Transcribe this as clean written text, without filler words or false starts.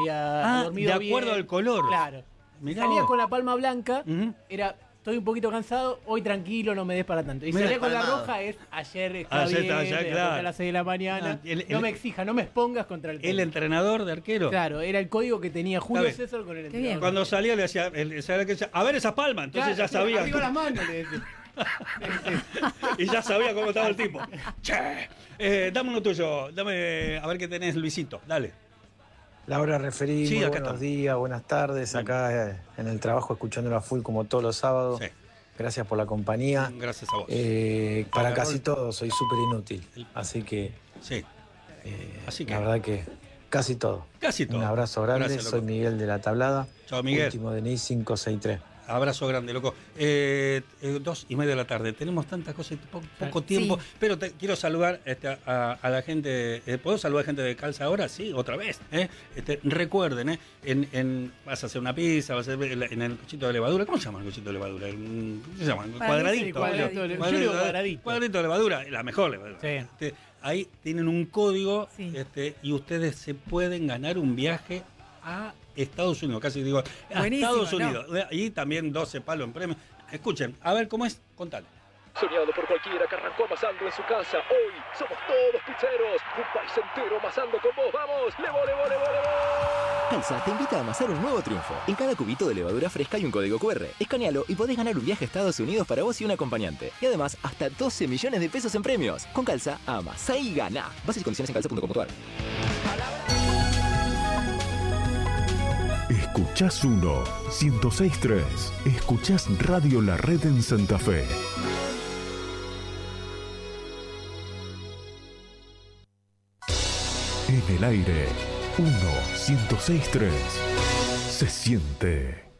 había dormido bien. De acuerdo al color. Claro. Mirá Salía vos. con la palma blanca, Ujú. estoy un poquito cansado, hoy tranquilo, no me des para tanto. Y Mirá, salía con la calmado. roja, ayer está Ayer bien, está, ya, después claro. a las 6 de la mañana. No, Me exija, no me expongas contra el El técnico. entrenador de arquero. Claro, era el código que tenía Julio Está bien. César con el Qué entrenador. bien. Cuando salía le decía, a ver esa palma, entonces Claro, ya sabía. Arriba las manos, le decía. Y ya sabía cómo estaba el tipo. Che, dame uno tuyo, dame a ver qué tenés, Luisito, dale. Laura Referí, Sí, muy acá buenos estamos. días, buenas tardes. Bien. Acá en el trabajo escuchándolo a full como todos los sábados. Sí. Gracias por la compañía. Gracias a vos. Para Agarró casi el- todo soy súper inútil. el- Así que, Sí, Así que- la verdad que casi todo. casi todo. Un abrazo grande, Gracias, loco. soy Miguel de la Tablada. Chao, Miguel. Último DNI 563. Abrazo grande, loco. 2:30 de la tarde. Tenemos tantas cosas, poco tiempo. Sí. Pero quiero saludar a la gente. ¿Puedo saludar a gente de Calza ahora? Sí, otra vez. Recuerden, vas a hacer una pizza, vas a hacer en el cochito de levadura. ¿Cómo se llama el cochito de levadura? ¿Cómo se llama? Cuadradito. Cuadradito. Cuadradito de levadura, la mejor levadura. Sí. Ahí tienen un código Sí. y ustedes se pueden ganar un viaje a Estados Unidos, casi digo, a Buenísimo, Estados Unidos. Y también 12 palos en premio. Escuchen, a ver cómo es, contale. Soñado por cualquiera que arrancó amasando en su casa. Hoy somos todos pizzeros. Un país entero amasando con vos. ¡Vamos! ¡Levo, levo, levo, levo! Calza te invita a amasar un nuevo triunfo. En cada cubito de levadura fresca hay un código QR. Escanealo y podés ganar un viaje a Estados Unidos para vos y un acompañante. Y además, hasta 12 millones de pesos en premios. Con Calza, amasá y gana. Bases y condiciones en calza.com.ar. Escuchás 106.3. Escuchás Radio La Red en Santa Fe. En el aire, 106.3. Se siente.